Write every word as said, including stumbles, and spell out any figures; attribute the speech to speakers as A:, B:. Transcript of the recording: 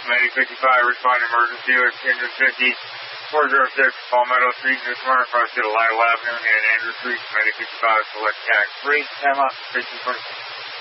A: Medic fifty-five, respond to emergency with engine fifty, four oh six, Palmetto Street, New Smyrna, across to Lytle Avenue and Andrew Street. Medic fifty-five, select tax three, time up, fifteen twenty.